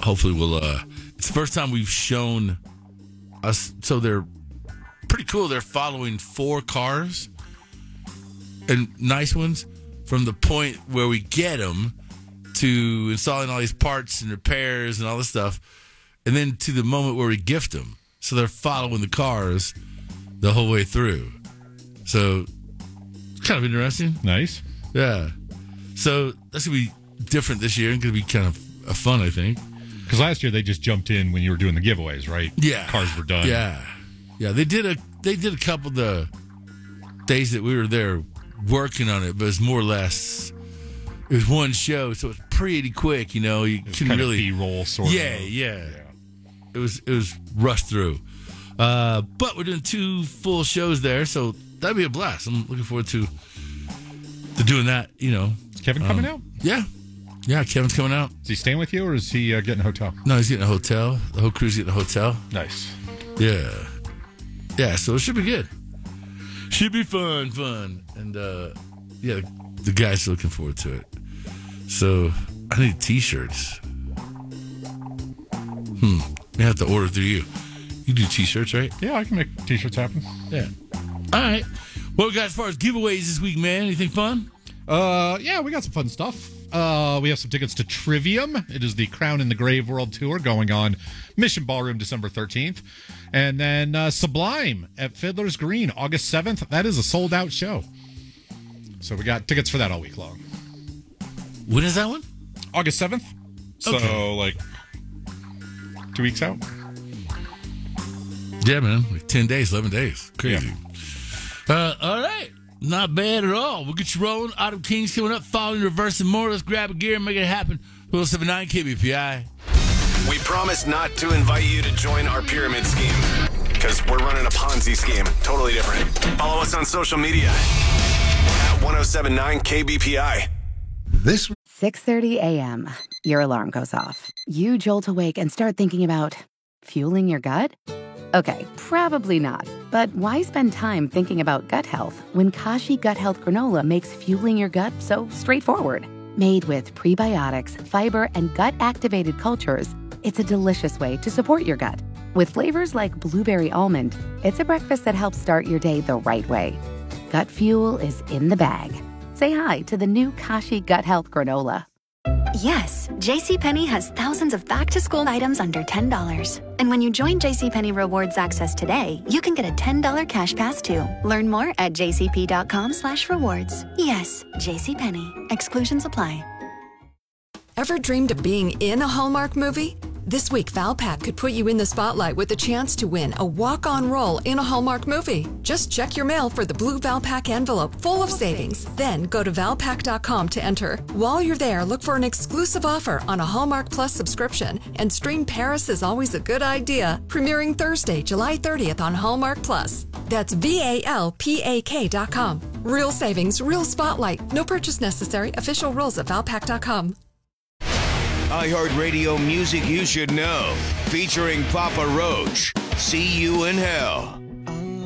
hopefully we'll. It's the first time we've shown us. So they're pretty cool. They're following 4 cars and nice ones from the point where we get them to installing all these parts and repairs and all this stuff, and then to the moment where we gift them. So they're following the cars the whole way through. So it's kind of interesting. Nice. Yeah. So that's going to be different this year and going to be kind of fun, I think. Because last year they just jumped in when you were doing the giveaways, right? Yeah. Cars were done. Yeah. Yeah. They did a couple of the days that we were there working on it, but it's more or less, it was one show, so it's pretty quick, you couldn't really B-roll sort of. Yeah. It was rushed through. But we're doing 2 full shows there, so that'd be a blast. I'm looking forward to doing that, Is Kevin coming out? Yeah. Yeah, Kevin's coming out. Is he staying with you, or is he getting a hotel? No, he's getting a hotel. The whole crew's getting a hotel. Nice. Yeah. Yeah, so it should be good. Should be fun. And, the guys are looking forward to it. So, I need T-shirts. May have to order through you. You do T-shirts, right? Yeah, I can make T-shirts happen. Yeah. All right. What we got as far as giveaways this week, man? Anything fun? Yeah, we got some fun stuff. We have some tickets to Trivium. It is the Crown in the Grave World Tour going on Mission Ballroom December 13th. And then Sublime at Fiddler's Green August 7th. That is a sold-out show. So we got tickets for that all week long. When is that one? August 7th. So, Okay. 2 weeks out. Yeah, man. Like 10 days, 11 days. Crazy. Yeah. All right. Not bad at all. We'll get you rolling. Autumn Kings coming up, following, reverse, and more. Let's grab a gear and make it happen. 1079 KBPI. We promise not to invite you to join our pyramid scheme because we're running a Ponzi scheme. Totally different. Follow us on social media at 1079 KBPI. This 6:30 a.m. Your alarm goes off. You jolt awake and start thinking about fueling your gut? Okay, probably not. But why spend time thinking about gut health when Kashi Gut Health Granola makes fueling your gut so straightforward? Made with prebiotics, fiber, and gut-activated cultures, it's a delicious way to support your gut. With flavors like blueberry almond, it's a breakfast that helps start your day the right way. Gut fuel is in the bag. Say hi to the new Kashi Gut Health Granola. Yes, JCPenney has thousands of back-to-school items under $10. And when you join JCPenney Rewards Access today, you can get a $10 cash pass too. Learn more at jcp.com/rewards. Yes, JCPenney. Exclusions apply. Ever dreamed of being in a Hallmark movie? This week, Valpak could put you in the spotlight with a chance to win a walk-on role in a Hallmark movie. Just check your mail for the blue Valpak envelope full of savings. Then go to Valpak.com to enter. While you're there, look for an exclusive offer on a Hallmark Plus subscription and stream Paris is Always a Good Idea, premiering Thursday, July 30th on Hallmark Plus. That's VALPAK.com. Real savings, real spotlight. No purchase necessary. Official rules at Valpak.com. iHeartRadio music you should know, featuring Papa Roach. See You in Hell.